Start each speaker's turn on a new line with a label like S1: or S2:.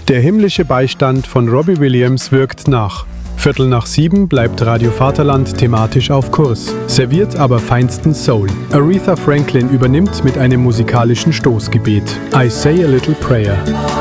S1: Der himmlische Beistand von Robbie Williams wirkt nach. 6:15 bleibt Radio Vaterland thematisch auf Kurs, serviert aber feinsten Soul. Aretha Franklin übernimmt mit einem musikalischen Stoßgebet. I Say a Little Prayer.